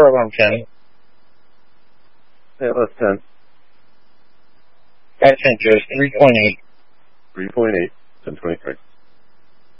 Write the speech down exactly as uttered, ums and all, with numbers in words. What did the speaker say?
program, Ken. Yeah, that's ten. I sent you three point eight. three point eight. ten twenty-three.